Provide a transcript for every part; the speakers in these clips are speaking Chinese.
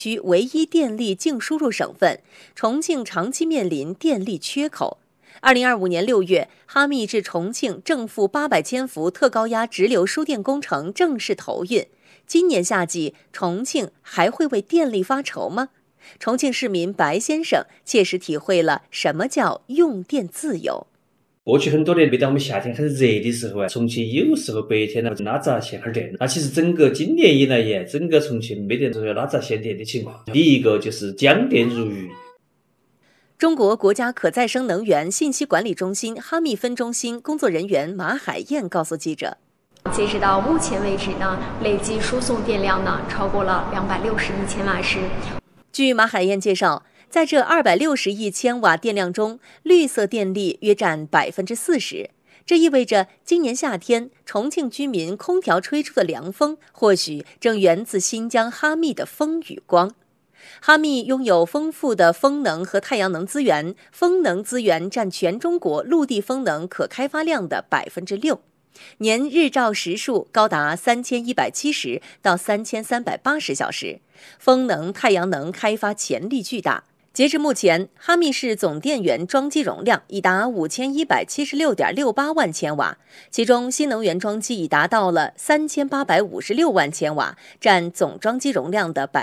区唯一电力净输入省份，重庆长期面临电力缺口。2025年6月，哈密至重庆正负800千伏特高压直流输电工程正式投运。今年夏季，重庆还会为电力发愁吗？重庆市民白先生切实体会了什么叫用电自由。 过去很多年，每当我们夏天很热的时候重庆有时候白天拉闸限哈电。那其实整个今年以来整个重庆没得拉闸限电的情况。第一个就是江电如鱼。 中国国家可再生能源信息管理中心哈密分中心工作人员马海燕告诉记者， 截止到目前为止呢，累计输送电量呢超过了260亿千瓦时。 据马海燕介绍，在这260亿千瓦电量中，绿色电力约占40%。这意味着今年夏天，重庆居民空调吹出的凉风，或许正源自新疆哈密的风与光。哈密拥有丰富的风能和太阳能资源，风能资源占全中国陆地风能可开发量的6%，年日照时数高达3170到3380小时，风能、太阳能开发潜力巨大。截至目前，哈密市总电源装机容量已达5176.68万千瓦，其中新能源装机已达到了3856万千瓦，占总装机容量的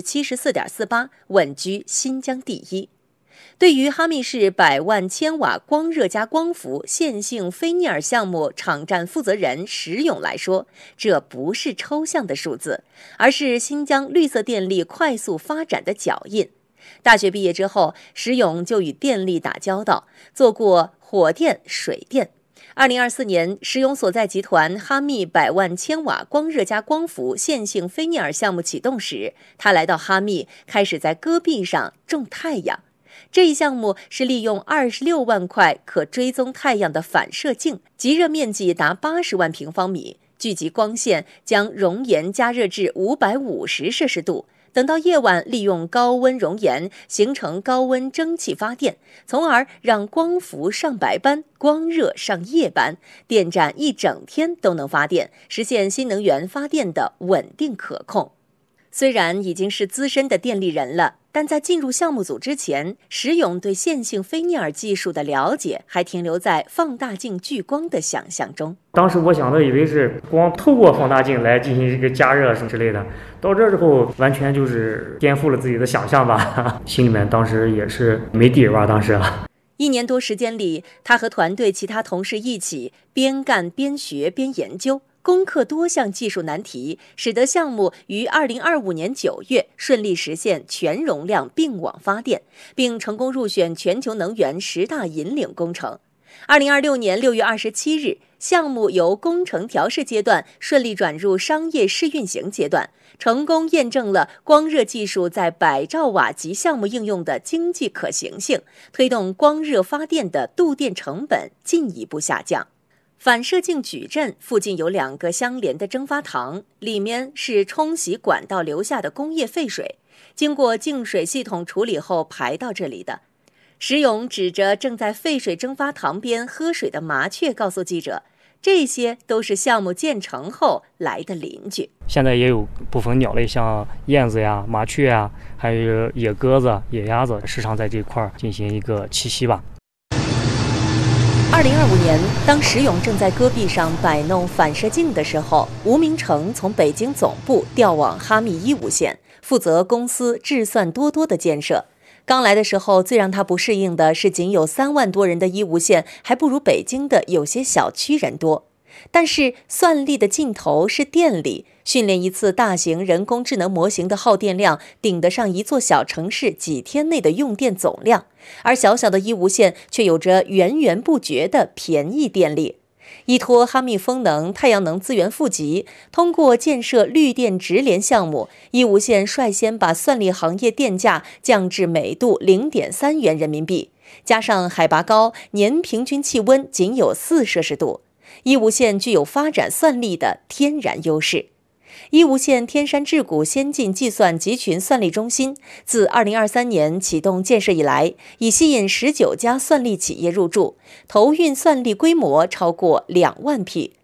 74.48%，稳居新疆第一。对于哈密市100万千瓦光热加光伏线性菲涅尔项目场站负责人石勇来说，这不是抽象的数字，而是新疆绿色电力快速发展的脚印。大学毕业之后，石勇就与电力打交道，做过火电、水电。2024年，石勇所在集团哈密100万千瓦光热加光伏线性菲涅尔项目启动时，他来到哈密，开始在戈壁上种太阳。这一项目是利用26万块可追踪太阳的反射镜，极热面积达80万平方米，聚集光线，将熔岩加热至550摄氏度。等到夜晚，利用高温熔岩形成高温蒸汽发电，从而让光伏上白班，光热上夜班，电站一整天都能发电，实现新能源发电的稳定可控。虽然已经是资深的电力人了，但在进入项目组之前，石勇对线性菲涅尔技术的了解还停留在放大镜聚光的想象中。 当时我想的以为是光透过放大镜来进行一个加热什么之类的，到这之后完全就是颠覆了自己的想象吧，心里面当时也是没底吧，当时。 1年多时间里，他和团队其他同事一起边干边学边研究，攻克多项技术难题，使得项目于2025年9月顺利实现全容量并网发电，并成功入选全球能源10大引领工程。2026年6月27日，项目由工程调试阶段顺利转入商业试运行阶段，成功验证了光热技术在100兆瓦级项目应用的经济可行性，推动光热发电的度电成本进一步下降。反射镜矩阵附近有2个相连的蒸发塘，里面是冲洗管道留下的工业废水，经过净水系统处理后排到这里的。石勇指着正在废水蒸发塘边喝水的麻雀告诉记者，这些都是项目建成后来的邻居。 现在也有部分鸟类，像燕子呀、麻雀呀，还有野鸽子、野鸭子，时常在这块进行一个栖息吧。 2025年，当石勇正在戈壁上摆弄反射镜的时候，吴明成从北京总部调往哈密伊吾县，负责公司智算多多的建设。刚来的时候，最让他不适应的是，仅有3万多人的伊吾县，还不如北京的有些小区人多。但是算力的尽头是电力，训练一次大型人工智能模型的耗电量顶得上一座小城市几天内的用电总量，而小小的伊吾县却有着源源不绝的便宜电力。依托哈密风能、太阳能资源富集，通过建设绿电直联项目，伊吾县率先把算力行业电价降至每度0.3元人民币，加上海拔高，年平均气温仅有4摄氏度，伊吾县具有发展算力的天然优势。伊吾县天山智谷先进计算集群算力中心自2023年启动建设以来，已吸引19家算力企业入驻，投运算力规模超过2万匹。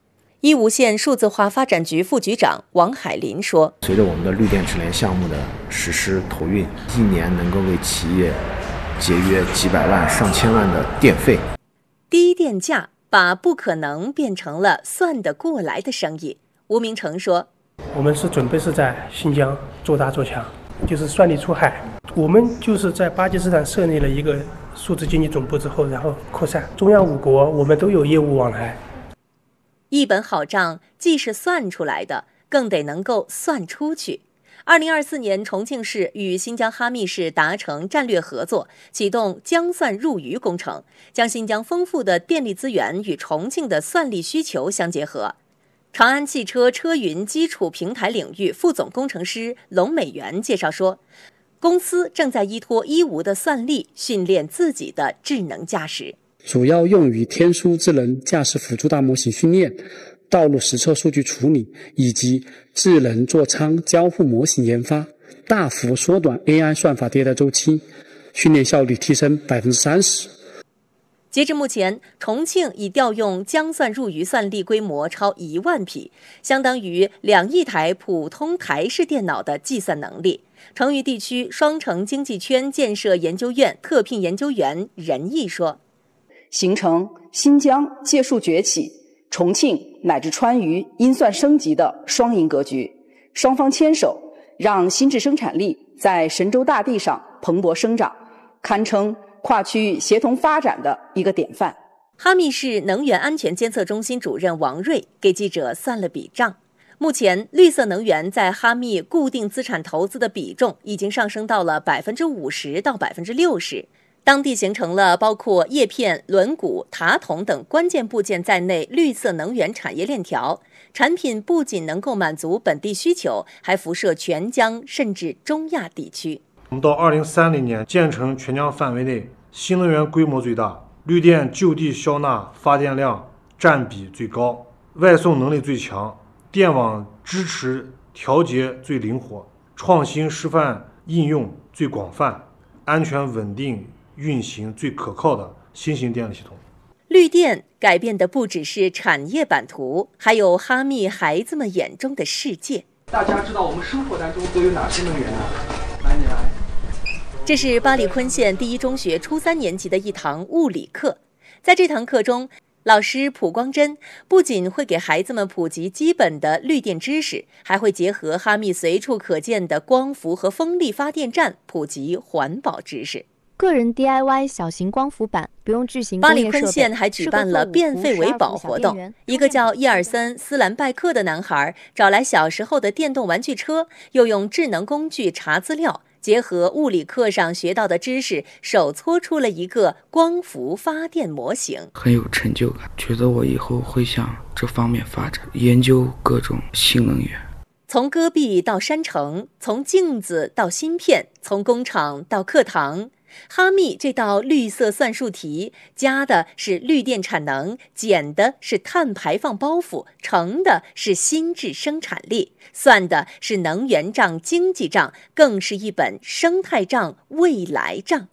义乌县数字化发展局副局长王海林说：“ 随着我们的绿电智联项目的实施投运，一年能够为企业节约几百万、上千万的电费。 低电价把不可能变成了算得过来的生意。”吴明成说：“ 我们准备在新疆做大做强，就是算力出海。我们就是在巴基斯坦设立了一个数字经济总部之后，然后扩散中亚5国，我们都有业务往来。 一本好账既是算出来的，更得能够算出去。2024年，重庆市与新疆哈密市达成战略合作，启动姜算入渝工程，将新疆丰富的电力资源与重庆的算力需求相结合。长安汽车车云基础平台领域副总工程师龙美元介绍说，公司正在依托义乌的算力训练自己的智能驾驶， 主要用于天书智能驾驶辅助大模型训练、道路实测数据处理以及智能座舱交互模型研发，大幅缩短 AI 算法迭代周期，训练效率提升 30%。 截至目前，重庆已调用姜算入渝算力规模超1万匹，相当于2亿台普通台式电脑的计算能力。成渝地区双城经济圈建设研究院特聘研究员任毅说：“ 形成新疆借数崛起、重庆乃至川渝因算升级的双赢格局，双方牵手，让新质生产力在神州大地上蓬勃生长，堪称跨区域协同发展的一个典范。” 哈密市能源安全监测中心主任王瑞给记者算了笔账，目前绿色能源在哈密固定资产投资的比重已经上升到了50%到60%，当地形成了包括叶片、轮毂、塔筒等关键部件在内绿色能源产业链条，产品不仅能够满足本地需求，还辐射全疆甚至中亚地区。 我们到2030年建成全疆范围内新能源规模最大、绿电就地消纳发电量占比最高、外送能力最强、电网支持调节最灵活、创新示范应用最广泛、安全稳定运行最可靠的新型电力系统。 绿电改变的不只是产业版图，还有哈密孩子们眼中的世界。 大家知道我们生活当中都有哪些能源呢？来，你来。 这是巴里坤县第一中学初3年级的一堂物理课。在这堂课中，老师蒲光珍不仅会给孩子们普及基本的绿电知识，还会结合哈密随处可见的光伏和风力发电站，普及环保知识。 个人 DIY 小型光伏板，不用巨型巴里坤县还举办了变废为宝活动。一个叫123斯兰拜克的男孩找来小时候的电动玩具车，又用智能工具查资料，结合物理课上学到的知识，手搓出了一个光伏发电模型， 很有成就感，觉得我以后会向这方面发展，研究各种新能源。 从戈壁到山城，从镜子到芯片，从工厂到课堂，哈密这道绿色算术题，加的是绿电产能，减的是碳排放包袱，乘的是新质生产力，算的是能源账、经济账，更是一本生态账、未来账。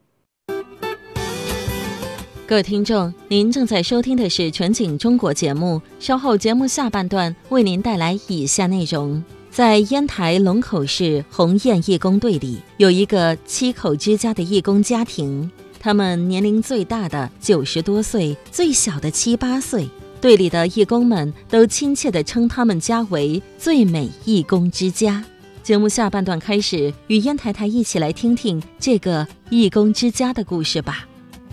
各位听众，您正在收听的是全景中国节目，稍后节目下半段为您带来以下内容。在烟台龙口市鸿雁义工队里，有一个7口之家的义工家庭，他们年龄最大的90多岁，最小的7、8岁。队里的义工们都亲切地称他们家为最美义工之家。节目下半段开始，与烟台台一起来听听这个义工之家的故事吧。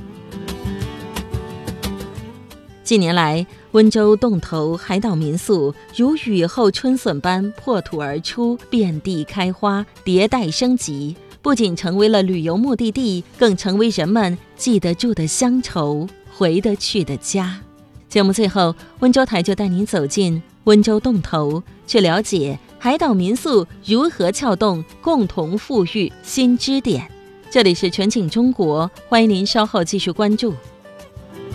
近年来，温州洞头海岛民宿如雨后春笋般破土而出，遍地开花，迭代升级，不仅成为了旅游目的地，更成为人们记得住的乡愁，回得去的家。节目最后，温州台就带您走进温州洞头，去了解海岛民宿如何撬动共同富裕新支点。这里是全景中国，欢迎您稍后继续关注。